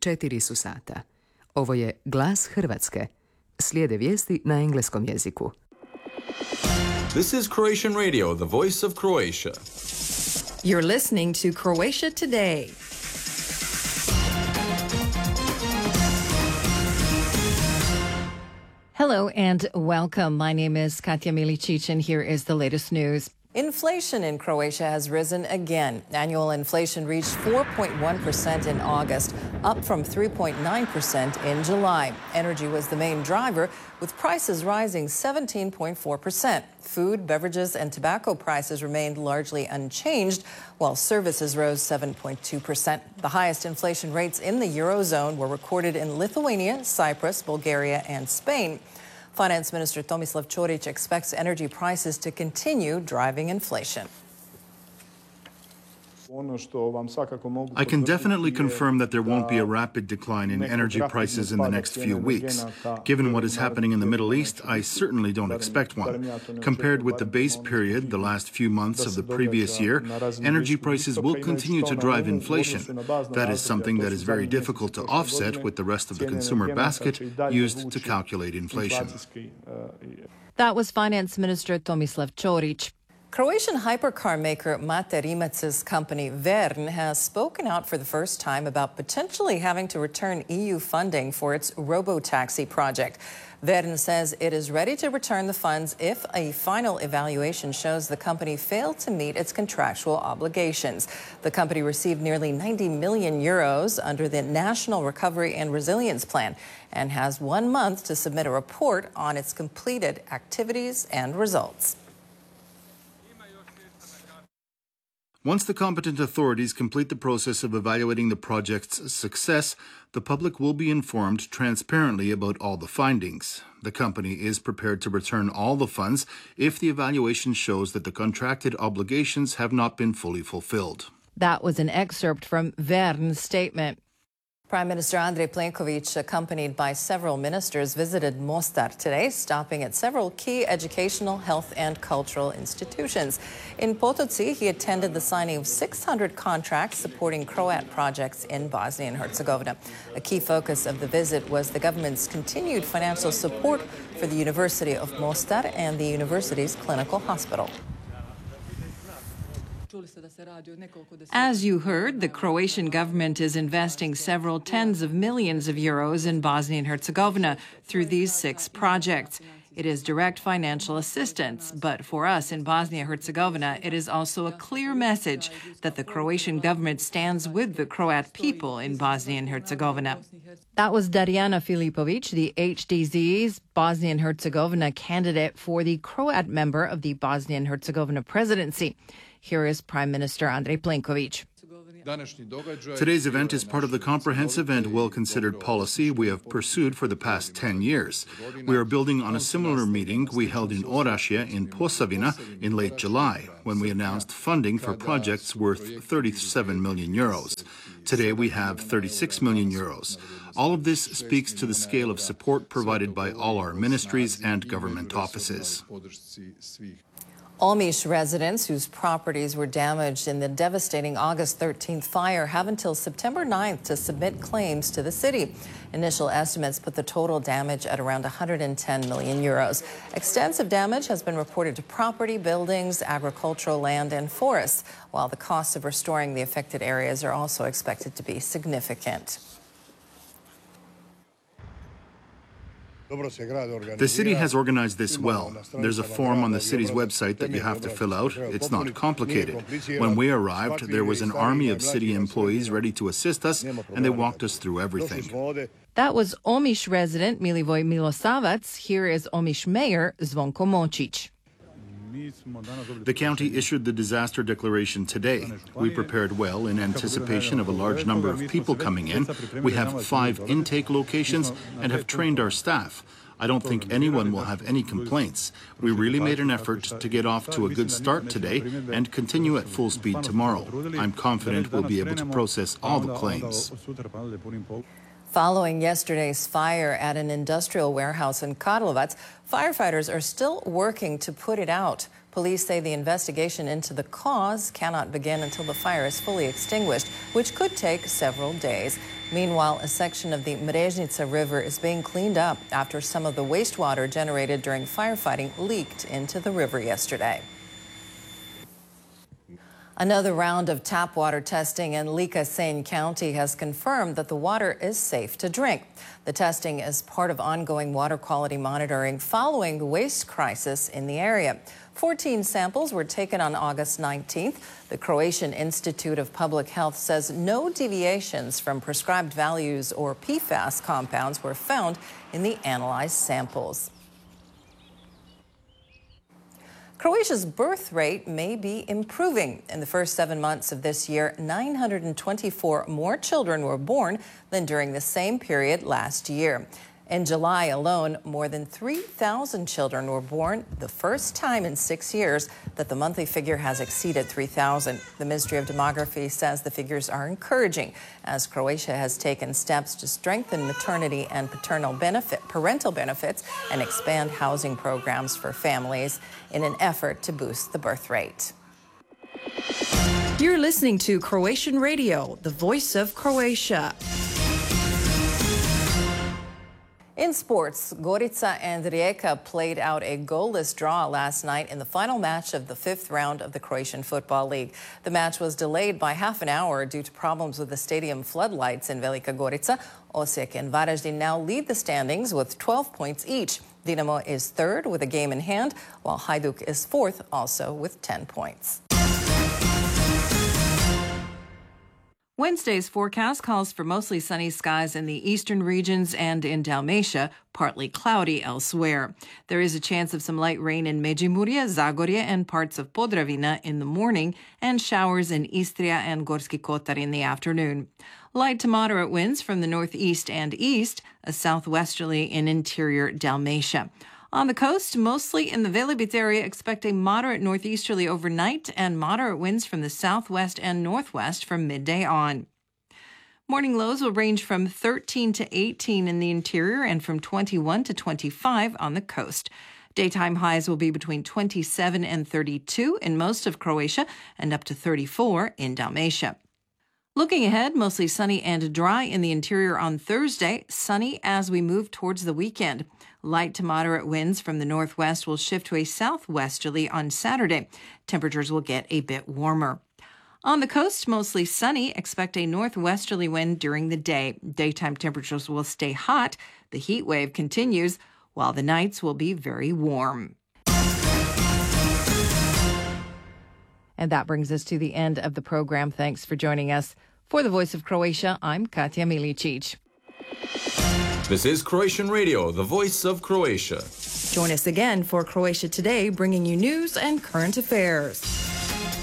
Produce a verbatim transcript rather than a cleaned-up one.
četiri su sata. Ovo je Glas Hrvatske. Slijede vijesti na engleskom jeziku. This is Croatian Radio, the voice of Croatia. You're listening to Croatia Today. Hello and welcome. My name is Katja Milicic and here is the latest news. Inflation in Croatia has risen again. Annual inflation reached four point one percent in August, up from three point nine percent in July. Energy was the main driver, with prices rising seventeen point four percent. Food, beverages, and tobacco prices remained largely unchanged, while services rose seven point two percent. The highest inflation rates in the Eurozone were recorded in Lithuania, Cyprus, Bulgaria, and Spain. Finance Minister Tomislav Ćorić expects energy prices to continue driving inflation. I can definitely confirm that there won't be a rapid decline in energy prices in the next few weeks. Given what is happening in the Middle East, I certainly don't expect one. Compared with the base period, the last few months of the previous year, energy prices will continue to drive inflation. That is something that is very difficult to offset with the rest of the consumer basket used to calculate inflation. That was Finance Minister Tomislav Ćorić. Croatian hypercar maker Mate Rimac's company Vern has spoken out for the first time about potentially having to return E U funding for its robo-taxi project. Vern says it is ready to return the funds if a final evaluation shows the company failed to meet its contractual obligations. The company received nearly ninety million euros under the National Recovery and Resilience Plan and has one month to submit a report on its completed activities and results. Once the competent authorities complete the process of evaluating the project's success, the public will be informed transparently about all the findings. The company is prepared to return all the funds if the evaluation shows that the contracted obligations have not been fully fulfilled. That was an excerpt from Vern's statement. Prime Minister Andrej Plenković, accompanied by several ministers, visited Mostar today, stopping at several key educational, health, and cultural institutions. In Potoci, he attended the signing of six hundred contracts supporting Croat projects in Bosnia and Herzegovina. A key focus of the visit was the government's continued financial support for the University of Mostar and the university's clinical hospital. As you heard, the Croatian government is investing several tens of millions of euros in Bosnia and Herzegovina through these six projects. It is direct financial assistance, but for us in Bosnia and Herzegovina, it is also a clear message that the Croatian government stands with the Croat people in Bosnia and Herzegovina. That was Darijana Filipović, the H D Z's Bosnia and Herzegovina candidate for the Croat member of the Bosnia and Herzegovina presidency. Here is Prime Minister Andrej Plenković. Today's event is part of the comprehensive and well-considered policy we have pursued for the past ten years. We are building on a similar meeting we held in Orašje in Posavina in late July, when we announced funding for projects worth thirty-seven million euros. Today we have thirty-six million euros. All of this speaks to the scale of support provided by all our ministries and government offices. Omiš residents whose properties were damaged in the devastating August thirteenth fire have until September ninth to submit claims to the city. Initial estimates put the total damage at around one hundred ten million euros. Extensive damage has been reported to property, buildings, agricultural land, and forests, while the costs of restoring the affected areas are also expected to be significant. The city has organized this well. There's a form on the city's website that you have to fill out. It's not complicated. When we arrived, there was an army of city employees ready to assist us, and they walked us through everything. That was Omiš resident Milivoj Milosavac. Here is Omiš mayor Zvonko Močić. The county issued the disaster declaration today. We prepared well in anticipation of a large number of people coming in. We have five intake locations and have trained our staff. I don't think anyone will have any complaints. We really made an effort to get off to a good start today and continue at full speed tomorrow. I'm confident we'll be able to process all the claims. Following yesterday's fire at an industrial warehouse in Karlovac, firefighters are still working to put it out. Police say the investigation into the cause cannot begin until the fire is fully extinguished, which could take several days. Meanwhile, a section of the Mreznica River is being cleaned up after some of the wastewater generated during firefighting leaked into the river yesterday. Another round of tap water testing in Liika-Seine County has confirmed that the water is safe to drink. The testing is part of ongoing water quality monitoring following the waste crisis in the area. fourteen samples were taken on August nineteenth. The Croatian Institute of Public Health says no deviations from prescribed values or P FAS compounds were found in the analyzed samples. Croatia's birth rate may be improving. In the first seven months of this year, nine hundred twenty-four more children were born than during the same period last year. In July alone, more than three thousand children were born, the first time in six years that the monthly figure has exceeded three thousand. The Ministry of Demography says the figures are encouraging, as Croatia has taken steps to strengthen maternity and paternal benefit, parental benefits and expand housing programs for families in an effort to boost the birth rate. You're listening to Croatian Radio, the voice of Croatia. In sports, Gorica and Rijeka played out a goalless draw last night in the final match of the fifth round of the Croatian Football League. The match was delayed by half an hour due to problems with the stadium floodlights in Velika Gorica. Osijek and Varaždin now lead the standings with twelve points each. Dinamo is third with a game in hand, while Hajduk is fourth, also with ten points. Wednesday's forecast calls for mostly sunny skies in the eastern regions and in Dalmatia, partly cloudy elsewhere. There is a chance of some light rain in Međimurje, Zagorje, and parts of Podravina in the morning, and showers in Istria and Gorski Kotar in the afternoon. Light to moderate winds from the northeast and east, a southwesterly in interior Dalmatia. On the coast, mostly in the Velebit area, expect a moderate northeasterly overnight and moderate winds from the southwest and northwest from midday on. Morning lows will range from thirteen to eighteen in the interior and from twenty-one to twenty-five on the coast. Daytime highs will be between twenty-seven and thirty-two in most of Croatia and up to thirty-four in Dalmatia. Looking ahead, mostly sunny and dry in the interior on Thursday, sunny as we move towards the weekend. Light to moderate winds from the northwest will shift to a southwesterly on Saturday. Temperatures will get a bit warmer. On the coast, mostly sunny. Expect a northwesterly wind during the day. Daytime temperatures will stay hot. The heat wave continues, while the nights will be very warm. And that brings us to the end of the program. Thanks for joining us. For the Voice of Croatia, I'm Katja Milicic. This is Croatian Radio, the voice of Croatia. Join us again for Croatia Today, bringing you news and current affairs.